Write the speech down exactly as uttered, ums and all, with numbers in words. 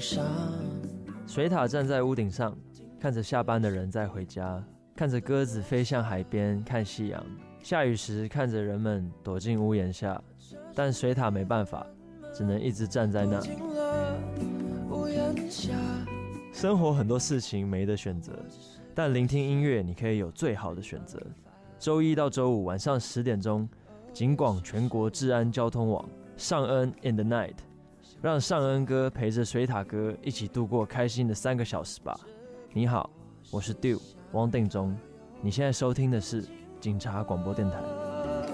上。 水獭站在屋顶上，看着下班的人在回家，看着鸽子飞向海边看夕阳。下雨时看着人们躲进屋檐下，但水獭没办法，只能一直站在那。生活很多事情没得选择，但聆听音乐你可以有最好的选择。周一到周五晚上十点钟，警广全国治安交通网，尚恩 in the night， 让尚恩哥陪着水獭哥一起度过开心的三个小时吧。你好，我是 Dew 汪定中，你现在收听的是警察广播电台。